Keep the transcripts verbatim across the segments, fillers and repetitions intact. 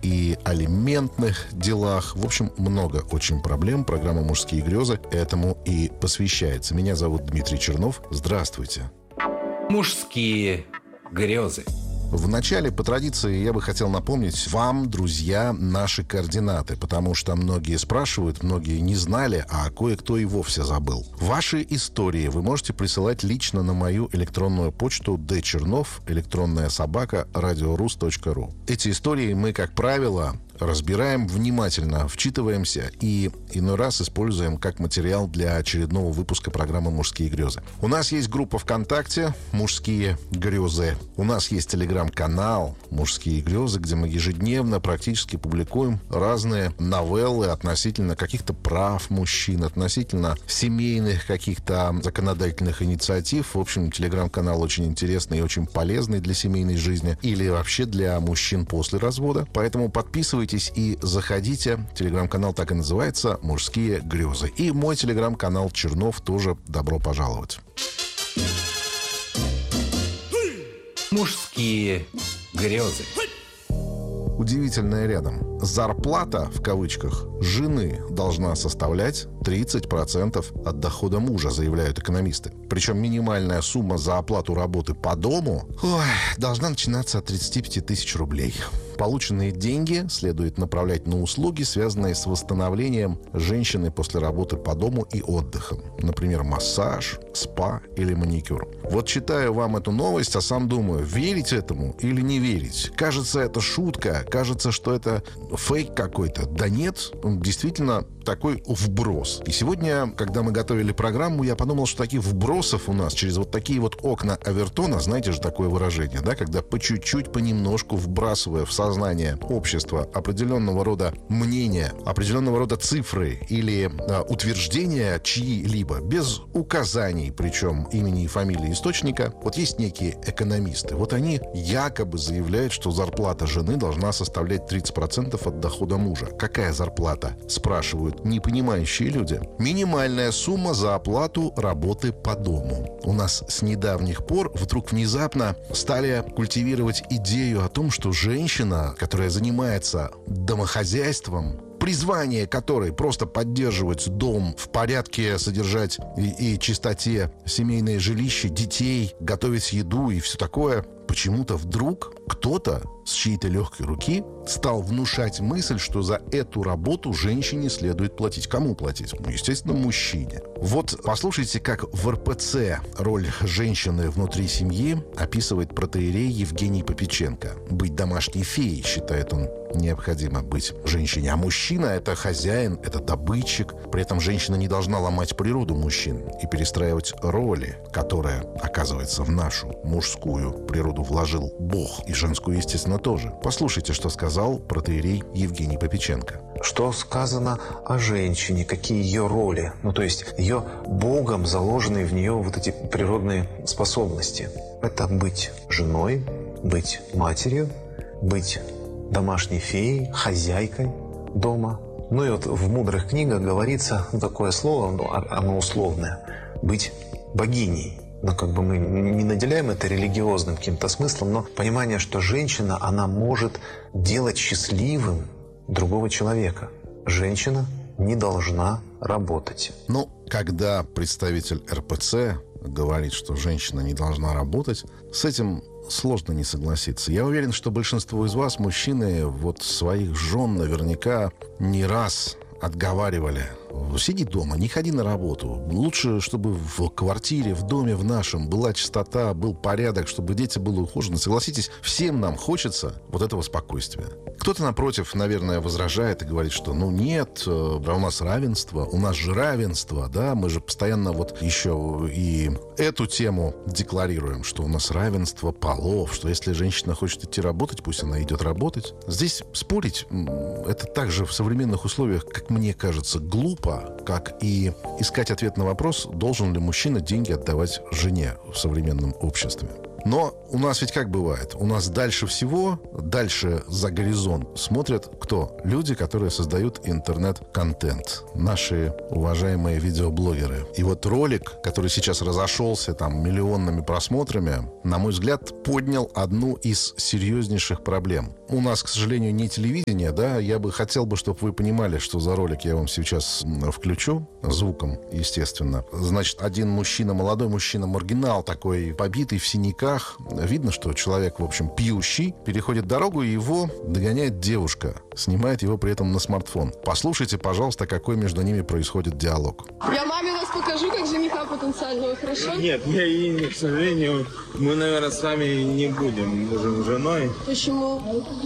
и алиментных делах. В общем, много очень проблем. Программа «Мужские грезы» этому и посвящается. Меня зовут Дмитрий Чернов. Здравствуйте. «Мужские грезы». В начале, по традиции, я бы хотел напомнить вам, друзья, наши координаты, потому что многие спрашивают, многие не знали, а кое-кто и вовсе забыл. Ваши истории вы можете присылать лично на мою электронную почту dchernov, электронная собака, радиорус точка ру. Эти истории мы, как правило, разбираем внимательно, вчитываемся и иной раз используем как материал для очередного выпуска программы «Мужские грезы». У нас есть группа ВКонтакте «Мужские грезы». У нас есть телеграм-канал «Мужские грезы», где мы ежедневно практически публикуем разные новеллы относительно каких-то прав мужчин, относительно семейных каких-то законодательных инициатив. В общем, телеграм-канал очень интересный и очень полезный для семейной жизни или вообще для мужчин после развода. Поэтому подписывайтесь и заходите. Телеграм-канал так и называется «Мужские грезы». И мой телеграм-канал Чернов тоже добро пожаловать. «Мужские грезы». Удивительное рядом. Зарплата, в кавычках, жены должна составлять тридцать процентов от дохода мужа, заявляют экономисты. Причем минимальная сумма за оплату работы по дому ой, должна начинаться от тридцати пяти тысяч рублей. Полученные деньги следует направлять на услуги, связанные с восстановлением женщины после работы по дому и отдыхом. Например, массаж, спа или маникюр. Вот читаю вам эту новость, а сам думаю, верить этому или не верить. Кажется, это шутка, кажется, что это фейк какой-то. Да нет, он действительно такой вброс. И сегодня, когда мы готовили программу, я подумал, что таких вбросов у нас через вот такие вот окна Овертона, знаете же такое выражение, да, когда по чуть-чуть, понемножку вбрасывая в сознание общества определенного рода мнения, определенного рода цифры или а, утверждения чьи-либо, без указаний, причем имени и фамилии источника. Вот есть некие экономисты. Вот они якобы заявляют, что зарплата жены должна составлять тридцать процентов от дохода мужа. Какая зарплата? Спрашивают непонимающие люди. Минимальная сумма за оплату работы по дому. У нас с недавних пор вдруг внезапно стали культивировать идею о том, что женщина, которая занимается домохозяйством, призвание которой просто поддерживать дом в порядке, содержать и, и чистоте семейное жилище, детей, готовить еду и все такое, почему-то вдруг кто-то с чьей-то легкой руки стал внушать мысль, что за эту работу женщине следует платить. Кому платить? Ну, естественно, мужчине. Вот послушайте, как в эр пэ цэ роль женщины внутри семьи описывает протоиерей Евгений Попеченко. Быть домашней феей, считает он, необходимо быть женщине. А мужчина — это хозяин, это добытчик. При этом женщина не должна ломать природу мужчин и перестраивать роли, которые, оказывается, в нашу мужскую природу вложил Бог. И женскую, естественно, тоже. Послушайте, что сказал протоиерей Евгений Попеченко. Что сказано о женщине, какие ее роли, ну то есть ее Богом заложенные в нее вот эти природные способности. Это быть женой, быть матерью, быть домашней феей, хозяйкой дома. Ну и вот в мудрых книгах говорится ну, такое слово, ну, оно условное, быть богиней. Но как бы мы не наделяем это религиозным каким-то смыслом, но понимание, что женщина, она может делать счастливым другого человека. Женщина не должна работать. Ну, когда представитель эр пэ цэ говорит, что женщина не должна работать, с этим сложно не согласиться. Я уверен, что большинство из вас, мужчины, вот своих жен наверняка не раз отговаривали. Сиди дома, не ходи на работу. Лучше, чтобы в квартире, в доме, в нашем была чистота, был порядок, чтобы дети были ухожены. Согласитесь, всем нам хочется вот этого спокойствия. Кто-то, напротив, наверное, возражает и говорит, что ну нет, да у нас равенство, у нас же равенство, да, мы же постоянно вот еще и эту тему декларируем, что у нас равенство полов, что если женщина хочет идти работать, пусть она идет работать. Здесь спорить, это также в современных условиях, как мне кажется, глупо, как и искать ответ на вопрос, должен ли мужчина деньги отдавать жене в современном обществе. Но у нас ведь как бывает? У нас дальше всего, дальше за горизонт смотрят кто? Люди, которые создают интернет-контент. Наши уважаемые видеоблогеры. И вот ролик, который сейчас разошелся там миллионными просмотрами, на мой взгляд, поднял одну из серьезнейших проблем. У нас, к сожалению, не телевидение, да? Я бы хотел бы, чтобы вы понимали, что за ролик я вам сейчас включу. Звуком, естественно. Значит, один мужчина, молодой мужчина, маргинал такой, побитый в синяках. Видно, что человек, в общем, пьющий. Переходит дорогу, и его догоняет девушка. Снимает его при этом на смартфон. Послушайте, пожалуйста, какой между ними происходит диалог. Я маме вас покажу, как жениха потенциального, хорошо? Нет, я и, к сожалению, мы, наверное, с вами не будем мужем и женой. Почему?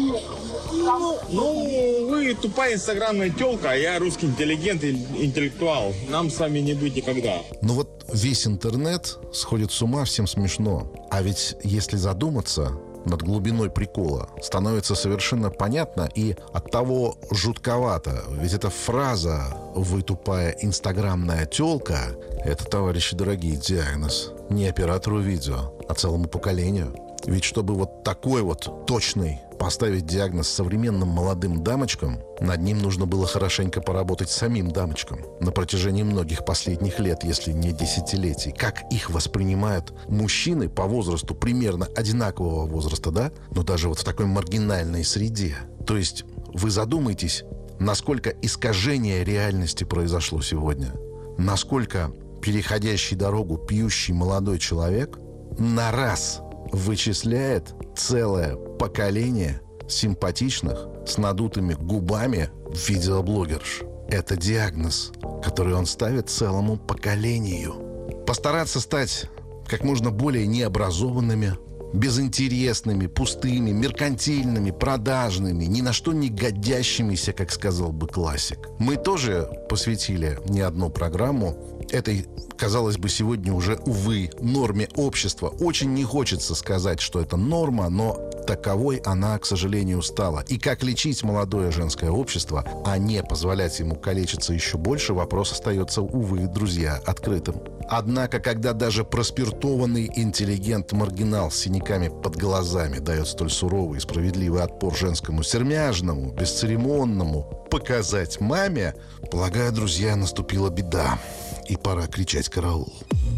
Ну, вы тупая инстаграмная тёлка, а я русский интеллигент и интеллектуал. Нам с вами не быть никогда. Ну вот весь интернет сходит с ума, всем смешно. А ведь если задуматься над глубиной прикола, становится совершенно понятно и оттого жутковато. Ведь эта фраза «Вы тупая инстаграмная тёлка» — это, товарищи дорогие, диагноз не оператору видео, а целому поколению. Ведь чтобы вот такой вот точный поставить диагноз современным молодым дамочкам, над ним нужно было хорошенько поработать самим дамочкам на протяжении многих последних лет, если не десятилетий. Как их воспринимают мужчины по возрасту примерно одинакового возраста, да? Но даже вот в такой маргинальной среде. То есть вы задумайтесь, насколько искажение реальности произошло сегодня. Насколько переходящий дорогу пьющий молодой человек на раз вычисляет целое поколение симпатичных, с надутыми губами видеоблогерш. Это диагноз, который он ставит целому поколению. Постараться стать как можно более необразованными, безинтересными, пустыми, меркантильными, продажными, ни на что не годящимися, как сказал бы классик. Мы тоже посвятили не одну программу этой, казалось бы, сегодня уже, увы, норме общества. Очень не хочется сказать, что это норма, но таковой она, к сожалению, стала. И как лечить молодое женское общество, а не позволять ему калечиться еще больше, вопрос остается, увы, друзья, открытым. Однако, когда даже проспиртованный интеллигент-маргинал с синяками под глазами дает столь суровый и справедливый отпор женскому сермяжному, бесцеремонному показать маме, полагаю, друзья, наступила беда. И пора кричать «караул».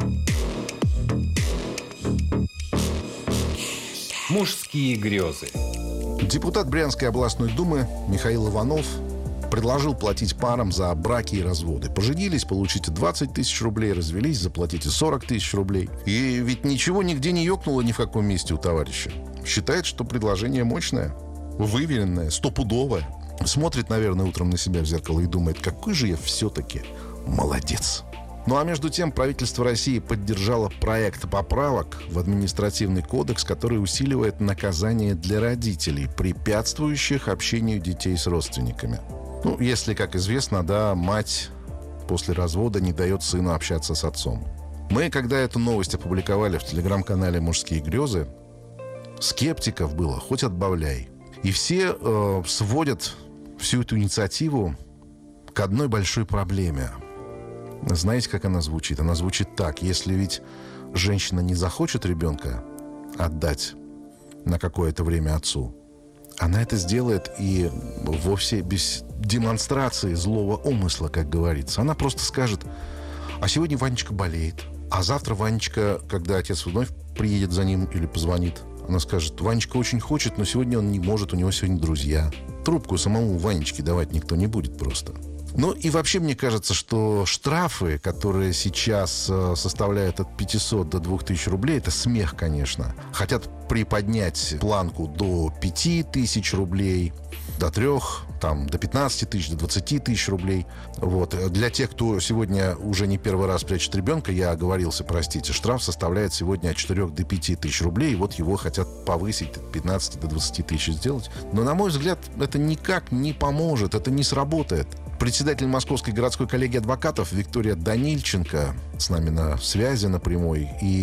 Мужские грезы. Депутат Брянской областной думы Михаил Иванов предложил платить парам за браки и разводы. Поженились, получите двадцать тысяч рублей, развелись, заплатите сорок тысяч рублей. И ведь ничего нигде не ёкнуло ни в каком месте у товарища. Считает, что предложение мощное, выверенное, стопудовое. Смотрит, наверное, утром на себя в зеркало и думает, какой же я все-таки молодец. Ну а между тем правительство России поддержало проект поправок в административный кодекс, который усиливает наказание для родителей, препятствующих общению детей с родственниками. Ну, если, как известно, да, мать после развода не дает сыну общаться с отцом. Мы, когда эту новость опубликовали в телеграм-канале «Мужские грезы», скептиков было хоть отбавляй. И все э, сводят всю эту инициативу к одной большой проблеме. Знаете, как она звучит? Она звучит так. Если ведь женщина не захочет ребенка отдать на какое-то время отцу, она это сделает и вовсе без демонстрации злого умысла, как говорится. Она просто скажет, а сегодня Ванечка болеет, а завтра Ванечка, когда отец вновь приедет за ним или позвонит, она скажет, Ванечка очень хочет, но сегодня он не может, у него сегодня друзья. Трубку самому Ванечке давать никто не будет просто. Ну и вообще мне кажется, что штрафы, которые сейчас э, составляют от пятисот до двух тысяч рублей, это смех, конечно. Хотят приподнять планку до пяти тысяч рублей, до трех, там, до пятнадцати тысяч, до двадцати тысяч рублей. Вот. Для тех, кто сегодня уже не первый раз прячет ребенка, я оговорился, простите, штраф составляет сегодня от четырёх до пяти тысяч рублей, и вот его хотят повысить от пятнадцати до двадцати тысяч сделать. Но, на мой взгляд, это никак не поможет, это не сработает. Председатель Московской городской коллегии адвокатов Виктория Данильченко с нами на связи на прямой. И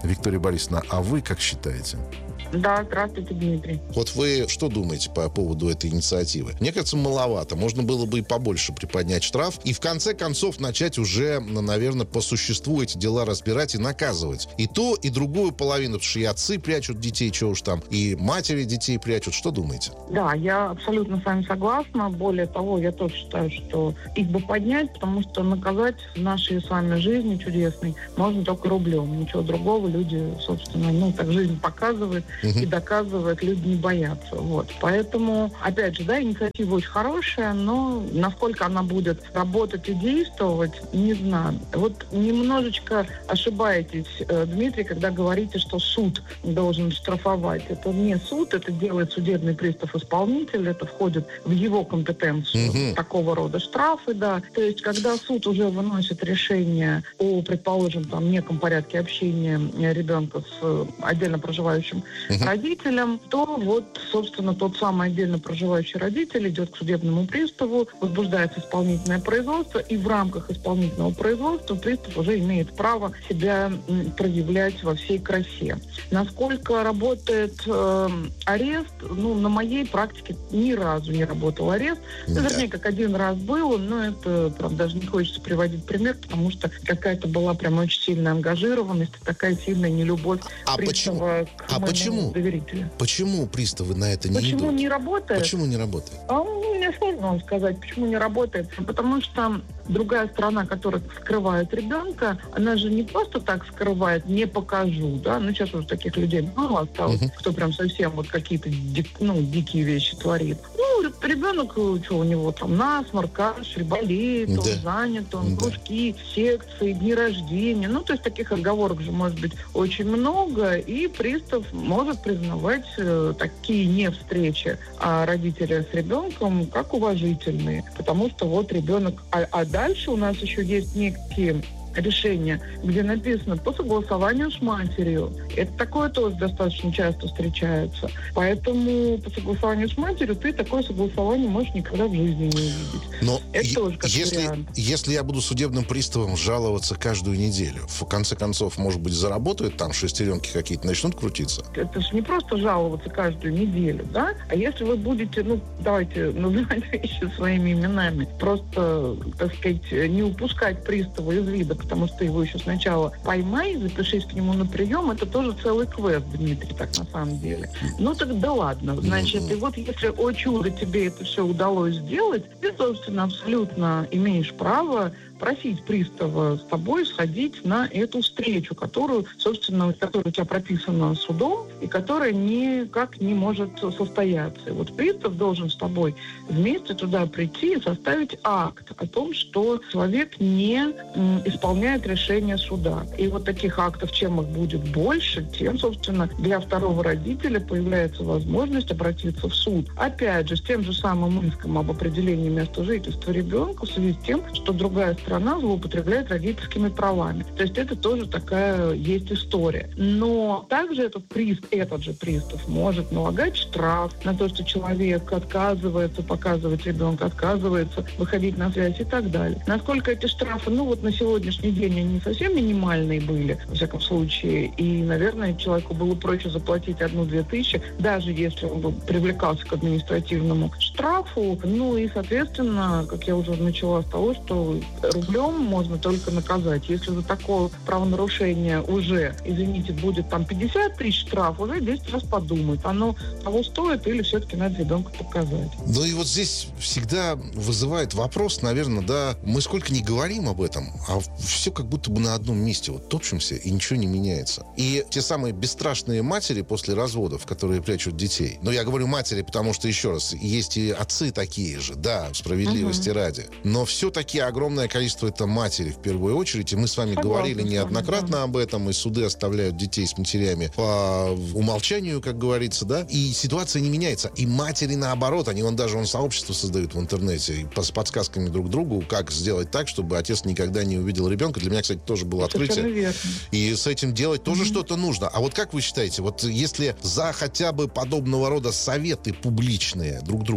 Виктория Борисовна, а вы как считаете? Да, здравствуйте, Дмитрий. Вот вы что думаете по поводу этой инициативы? Мне кажется, маловато. Можно было бы и побольше приподнять штраф и в конце концов начать уже, наверное, по существу эти дела разбирать и наказывать. И то, и другую половину, потому что и отцы прячут детей, что уж там, и матери детей прячут. Что думаете? Да, я абсолютно с вами согласна. Более того, я тоже считаю, что их бы поднять, потому что наказать в нашей с вами жизни чудесной можно только рублем. Ничего другого люди, собственно, ну, так жизнь показывает и доказывает, люди не боятся. Вот. Поэтому, опять же, да, инициатива очень хорошая, но насколько она будет работать и действовать, не знаю. Вот немножечко ошибаетесь, Дмитрий, когда говорите, что суд должен штрафовать. Это не суд, это делает судебный пристав-исполнитель, это входит в его компетенцию угу. такого рода штрафы, да. То есть, когда суд уже выносит решение о, предположим, там, неком порядке общения ребенка с отдельно проживающим Uh-huh. родителям, то вот, собственно, тот самый отдельно проживающий родитель идет к судебному приставу, возбуждается исполнительное производство, и в рамках исполнительного производства пристав уже имеет право себя м, проявлять во всей красе. Насколько работает э, арест, ну, на моей практике ни разу не работал арест. Yeah. Вернее, как один раз было, но это, правда, даже не хочется приводить пример, потому что какая-то была прям очень сильная ангажированность, такая сильная нелюбовь а пристава почему? к А моему почему? доверителю. Почему приставы на это не почему идут? Почему не работает? Почему не работает? А, ну, мне сложно вам сказать, почему не работает. Потому что другая сторона, которая скрывает ребенка, она же не просто так скрывает, не покажу, да, ну сейчас уже таких людей мало осталось, uh-huh. кто прям совсем вот какие-то дик, ну, дикие вещи творит. Ну, ребенок, что у него там насморк, кашель, болеет, да. он занят, он да. кружки, секции, дни рождения, ну, то есть таких отговорок же может быть очень много, и пристав может признавать э, такие не встречи а родителя с ребенком как уважительные, потому что вот ребенок, а, а дальше у нас еще есть некие решение, где написано по согласованию с матерью. Это такое тоже достаточно часто встречается. Поэтому по согласованию с матерью ты такое согласование можешь никогда в жизни не увидеть. Но это е- тоже как если, вариант. Если я буду судебным приставом жаловаться каждую неделю, в конце концов, может быть, заработают там шестеренки какие-то, начнут крутиться? Это же не просто жаловаться каждую неделю, да? А если вы будете, ну, давайте называть вещи своими именами, просто, так сказать, не упускать пристава из вида, потому что его еще сначала поймай, запишись к нему на прием, это тоже целый квест, Дмитрий, так на самом деле. Ну, тогда ладно. Значит, и вот если, о чудо, тебе это все удалось сделать, ты, собственно, абсолютно имеешь право просить пристава с тобой сходить на эту встречу, которую, собственно, которая у тебя прописана судом и которая никак не может состояться. И вот пристав должен с тобой вместе туда прийти и составить акт о том, что человек не м, исполняет решение суда. И вот таких актов, чем их будет больше, тем, собственно, для второго родителя появляется возможность обратиться в суд. Опять же, с тем же самым иском об определении места жительства ребенка в связи с тем, что другая страна злоупотребляет родительскими правами. То есть это тоже такая есть история. Но также этот пристав, этот же пристав может налагать штраф на то, что человек отказывается показывать ребенка, отказывается выходить на связь и так далее. Насколько эти штрафы, ну вот на сегодняшний день они совсем минимальные были, во всяком случае, и, наверное, человеку было проще заплатить одну-две тысячи, даже если он бы привлекался к административному штрафу. Ну и, соответственно, как я уже начала с того, что рублем можно только наказать. Если за такое правонарушение уже, извините, будет там пятьдесят тысяч штраф, уже десять раз подумать, оно того стоит или все-таки надо ребенка показать. Ну и вот здесь всегда вызывает вопрос, наверное, да, мы сколько не говорим об этом, а все как будто бы на одном месте вот топчемся, и ничего не меняется. И те самые бесстрашные матери после разводов, которые прячут детей, но я говорю матери, потому что, еще раз, есть и отцы такие же, да, справедливости угу. ради, но все-таки огромное количество это матери в первую очередь, и мы с вами Согласна, говорили неоднократно да. об этом, и суды оставляют детей с матерями по умолчанию, как говорится, да, и ситуация не меняется. И матери, наоборот, они вон даже он сообщество создают в интернете с подсказками друг другу, как сделать так, чтобы отец никогда не увидел ребенка. Для меня, кстати, тоже было открытие. Верно. И с этим делать тоже mm-hmm. что-то нужно. А вот как вы считаете, вот если за хотя бы подобного рода советы публичные друг другу раздавать,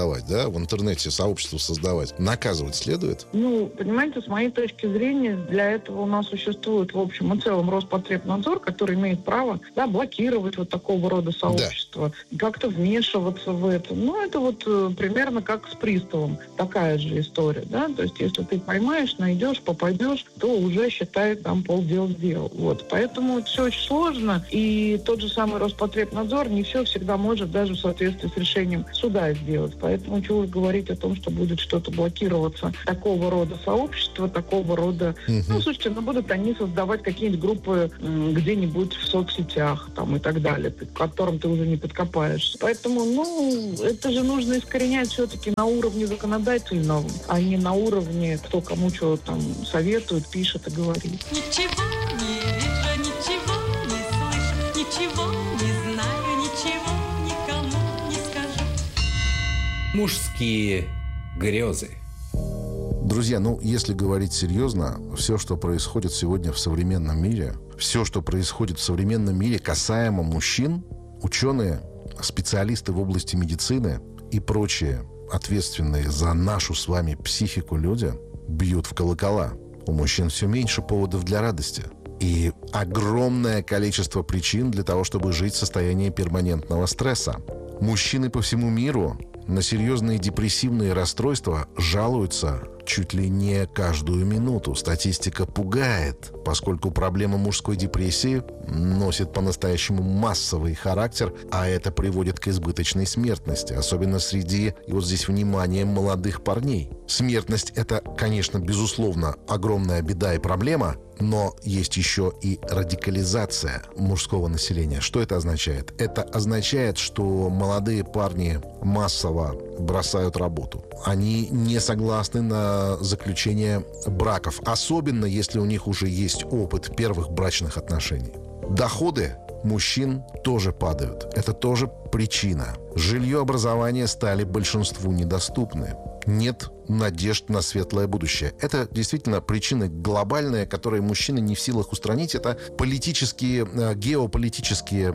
создавать, да, в интернете сообщество создавать, наказывать следует? Ну, понимаете, с моей точки зрения, для этого у нас существует, в общем и целом, Роспотребнадзор, который имеет право, да, блокировать вот такого рода сообщества, да, как-то вмешиваться в это. Ну, это вот э, примерно как с приставом. Такая же история, да. То есть, если ты поймаешь, найдешь, попадешь, то уже, считай, там полдела сделал. Вот. Поэтому все очень сложно. И тот же самый Роспотребнадзор не все всегда может даже в соответствии с решением суда сделать. Поэтому чего говорить о том, что будет что-то блокироваться такого рода сообщества, такого рода... Угу. Ну, слушайте, ну будут они создавать какие-нибудь группы м, где-нибудь в соцсетях там, и так далее, к которым ты уже не подкопаешься. Поэтому, ну, это же нужно искоренять все-таки на уровне законодательном, а не на уровне, кто кому что там советует, пишет и говорит. Ничего не вижу, ничего не слышу, ничего не знаю, ничего никому не скажу. Мужские грезы. Друзья, ну, если говорить серьезно, все, что происходит сегодня в современном мире, все, что происходит в современном мире касаемо мужчин, ученые, специалисты в области медицины и прочие ответственные за нашу с вами психику люди бьют в колокола. У мужчин все меньше поводов для радости. И огромное количество причин для того, чтобы жить в состоянии перманентного стресса. Мужчины по всему миру на серьезные депрессивные расстройства жалуются чуть ли не каждую минуту. Статистика пугает, поскольку проблема мужской депрессии носит по-настоящему массовый характер, а это приводит к избыточной смертности, особенно среди, и вот здесь внимание, молодых парней. Смертность — это, конечно, безусловно, огромная беда и проблема, но есть еще и радикализация мужского населения. Что это означает? Это означает, что молодые парни массово бросают работу. Они не согласны на заключение браков, особенно если у них уже есть опыт первых брачных отношений. Доходы мужчин тоже падают. Это тоже причина. Жилье, образование стали большинству недоступны. Нет надежд на светлое будущее. Это действительно причины глобальные, которые мужчины не в силах устранить. Это политические, геополитические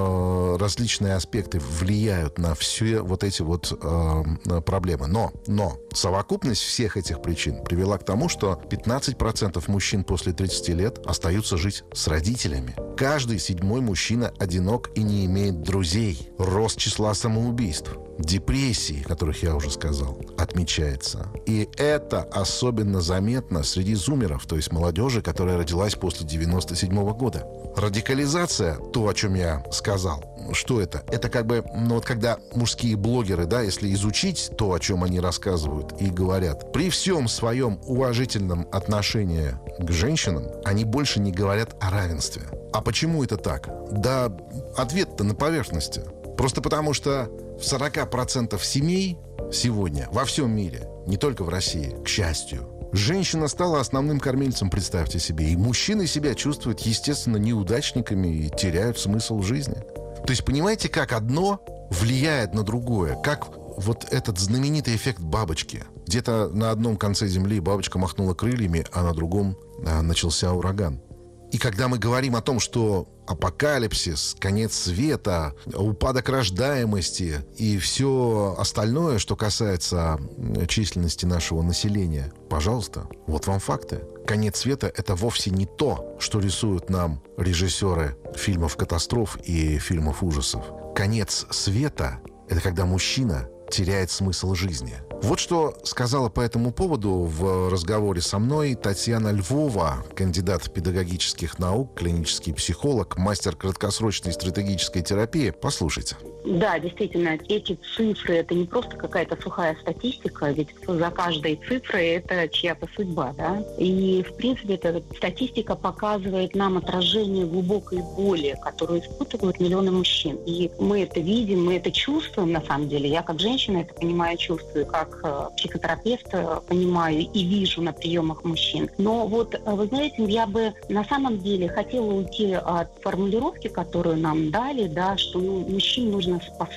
э, различные аспекты влияют на все вот эти вот э, проблемы. Но, но совокупность всех этих причин привела к тому, что пятнадцать процентов мужчин после тридцати лет остаются жить с родителями. Каждый седьмой мужчина одинок и не имеет друзей. Рост числа самоубийств, депрессии, о которых я уже сказал, отмечается. И это особенно заметно среди зумеров, то есть молодежи, которая родилась после девяносто седьмого года. Радикализация, то, о чем я сказал, что это? Это как бы, ну вот когда мужские блогеры, да, если изучить то, о чем они рассказывают и говорят, при всем своем уважительном отношении к женщинам, они больше не говорят о равенстве. А почему это так? Да, ответ-то на поверхности. Просто потому что в сорок процентов семей сегодня во всем мире, не только в России, к счастью, женщина стала основным кормильцем, представьте себе. И мужчины себя чувствуют, естественно, неудачниками и теряют смысл жизни. То есть понимаете, как одно влияет на другое? Как вот этот знаменитый эффект бабочки. Где-то на одном конце земли бабочка махнула крыльями, а на другом а, начался ураган. И когда мы говорим о том, что апокалипсис, конец света, упадок рождаемости и все остальное, что касается численности нашего населения, пожалуйста, вот вам факты. Конец света — это вовсе не то, что рисуют нам режиссеры фильмов катастроф и фильмов ужасов. Конец света — это когда мужчина теряет смысл жизни. Вот что сказала по этому поводу в разговоре со мной Татьяна Львова, кандидат педагогических наук, клинический психолог, мастер краткосрочной стратегической терапии. Послушайте. Да, действительно, эти цифры — это не просто какая-то сухая статистика, ведь за каждой цифрой это чья-то судьба, да? И, в принципе, эта статистика показывает нам отражение глубокой боли, которую испытывают миллионы мужчин. И мы это видим, мы это чувствуем, на самом деле. Я как женщина это понимаю, чувствую, как э, психотерапевт э, понимаю и вижу на приемах мужчин. Но вот, э, вы знаете, я бы на самом деле хотела уйти от формулировки, которую нам дали, да, что ну, мужчин нужно спасать.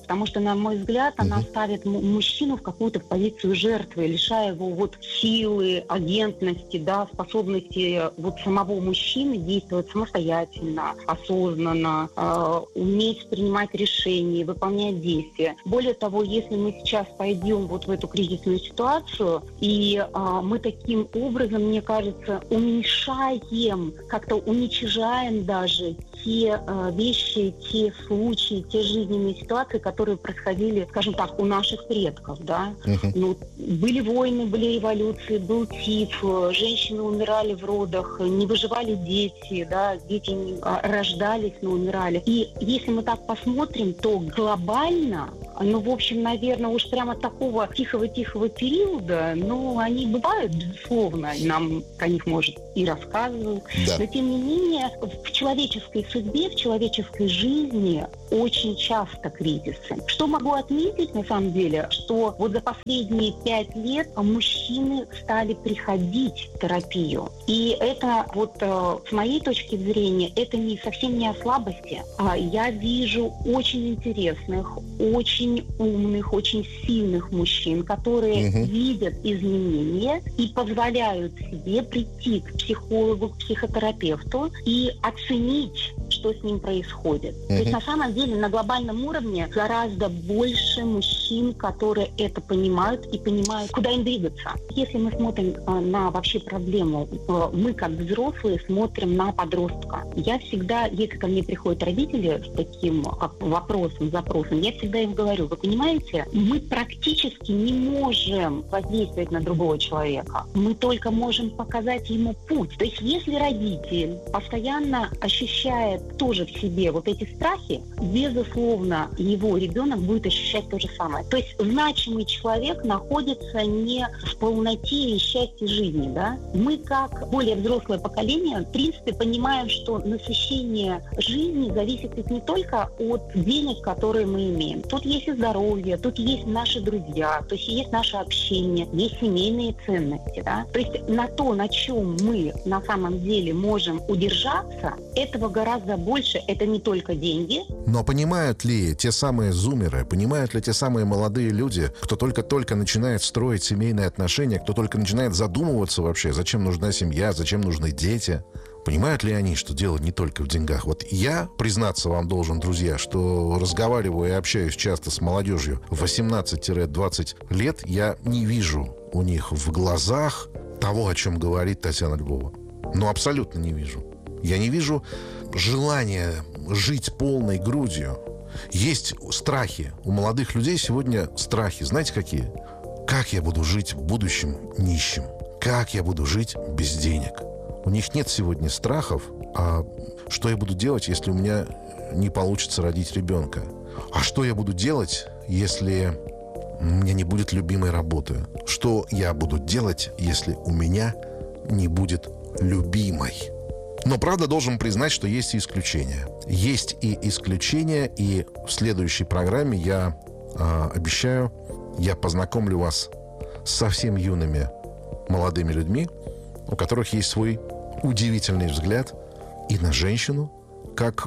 потому что, на мой взгляд, она Мгм. ставит м- мужчину в какую-то позицию жертвы, лишая его вот силы, агентности, да, способности вот самого мужчины действовать самостоятельно, осознанно, э, уметь принимать решения, выполнять действия. Более того, если мы сейчас пойдем вот в эту кризисную ситуацию, и э, мы таким образом, мне кажется, уменьшаем, как-то уничижаем даже те э, вещи, те случаи, те жизненные ситуации, которые происходили, скажем так, у наших предков, да. Мгм. Ну, были войны, были революции, был тиф, э, женщины умирали в родах, не выживали дети, да, дети не, а, рождались, но умирали. И если мы так посмотрим, то глобально, ну, в общем, наверное, уж прямо такого тихого-тихого периода, ну, они бывают, безусловно, нам о них, может, и рассказывают. Да. Но, тем не менее, в человеческой судьбе, в человеческой жизни очень часто кризисы. Что могу отметить, на самом деле, что вот за последние пять лет мужчины стали приходить в терапию. И это вот э, с моей точки зрения, это не совсем не о слабости. А я вижу очень интересных, очень умных, очень сильных мужчин, которые Мгм. видят изменения и позволяют себе прийти к психологу, к психотерапевту и оценить, что с ним происходит. То есть Мгм. на самом деле на глобальном уровне гораздо больше мужчин, которые это понимают и понимают, куда им двигаться. Если мы смотрим э, на вообще проблему, э, мы как взрослые смотрим на подростка. Я всегда, если ко мне приходят родители с таким как вопросом, запросом, я всегда им говорю: вы понимаете, мы практически не можем воздействовать на другого человека. Мы только можем показать ему путь. То есть если родитель постоянно ощущает тоже в себе вот эти страхи, безусловно, его ребенок будет ощущать то же самое. То есть значимый человек находится не в полноте и счастье жизни, да? Мы, как более взрослое поколение, в принципе, понимаем, что насыщение жизни зависит ведь не только от денег, которые мы имеем. Тут есть и здоровье, тут есть наши друзья, то есть есть наше общение, есть семейные ценности, да? То есть на то, на чем мы на самом деле можем удержаться, этого гораздо больше. Это не только деньги. Но понимают ли те самые зумеры, понимают ли те самые молодые люди, кто только-только начинает строить семейные отношения, кто только начинает задумываться вообще, зачем нужна семья, зачем нужны дети? Понимают ли они, что дело не только в деньгах? Вот я, признаться вам должен, друзья, что разговариваю и общаюсь часто с молодежью восемнадцать-двадцать лет, я не вижу у них в глазах того, о чем говорит Татьяна Львова. Ну, абсолютно не вижу. Я не вижу желания жить полной грудью. Есть страхи. У молодых людей сегодня страхи. Знаете, какие? Как я буду жить в будущем нищим? Как я буду жить без денег? У них нет сегодня страхов, а что я буду делать, если у меня не получится родить ребенка? А что я буду делать, если у меня не будет любимой работы? Что я буду делать, если у меня не будет любимой? Но, правда, должен признать, что есть и исключения. Есть и исключения, и в следующей программе я э, обещаю, я познакомлю вас с совсем юными молодыми людьми, у которых есть свой удивительный взгляд и на женщину, как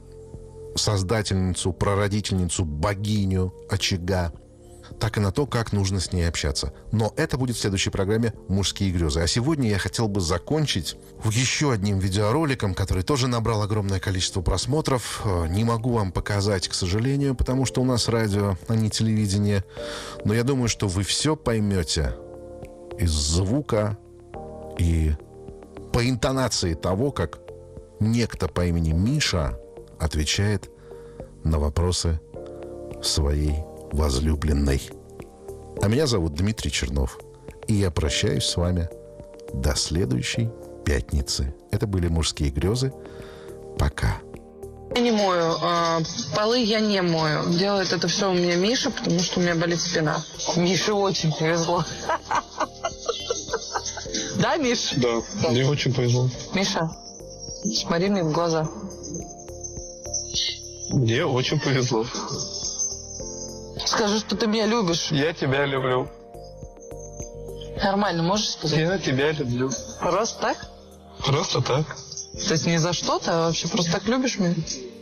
создательницу, прародительницу, богиню очага, так и на то, как нужно с ней общаться. Но это будет в следующей программе «Мужские грезы». А сегодня я хотел бы закончить еще одним видеороликом, который тоже набрал огромное количество просмотров. Не могу вам показать, к сожалению, потому что у нас радио, а не телевидение. Но я думаю, что вы все поймете из звука и по интонации того, как некто по имени Миша отвечает на вопросы своей возлюбленной. А меня зовут Дмитрий Чернов. И я прощаюсь с вами до следующей пятницы. Это были «Мужские грезы». Пока. Я не мою. А, полы я не мою. Делает это все у меня Миша, потому что у меня болит спина. Мише очень повезло. Да, Миш? Да, мне очень повезло. Миша, смотри мне в глаза. Мне очень повезло. Скажи, что ты меня любишь. Я тебя люблю. Нормально, можешь сказать? Я тебя люблю. Просто так? Просто так. То есть не за что-то, а вообще просто так любишь меня?